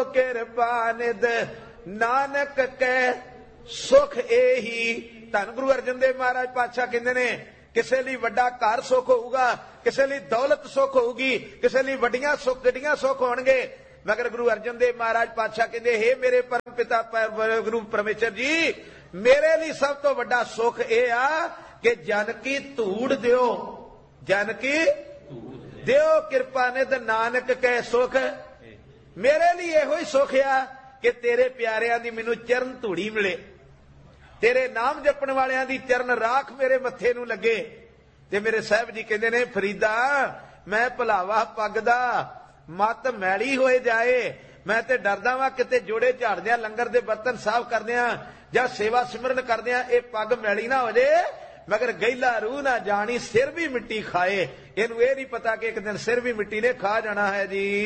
किरपा निध नानक कै सुख एही। धन गुरु अर्जन देव महाराज पातशाह कहते ने किसी लिए वड्डा घर सुख होगा, किसी लिए दौलत सुख होगी, किसी लिए वड्डियां सुख गड्डियां सुख होणगे, मगर गुरु अर्जन देव महाराज पातशाह कहते हे मेरे परम पिता गुरु परमेश्वर जी, मेरे लिए सब तो वड्डा सुख यह आ कि जन की धूड़ दियो, जन की दियो किरपा निध नानक कै सुख। मेरे लिए यहो ही सुख आ कि तेरे प्यारियां दी मैनू चरण धूड़ी मिले, तेरे नाम जपण वालियां दी चरण राख मेरे मत्थे नू लगे। ते मेरे साहब जी कहते ने फरीदा मैं भुलावा पग दा मत मैली होए जाए, मैं ते डरदा वां किते जोड़े झाड़दियां लंगर दे बर्तन साफ करदियां जां सेवा सिमरन करदियां ये पग मैली ना हो जाए, मगर गैला रूह ना जानी सिर भी मिट्टी खाए। इनू ये नहीं पता कि एक दिन सिर भी मिट्टी ने खा जाना है जी।